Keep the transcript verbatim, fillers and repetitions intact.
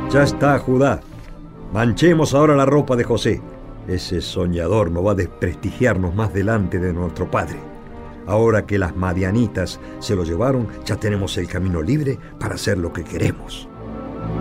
Ya está, Judá. Manchemos ahora la ropa de José. Ese soñador no va a desprestigiarnos más delante de nuestro padre. Ahora que las madianitas se lo llevaron, ya tenemos el camino libre para hacer lo que queremos.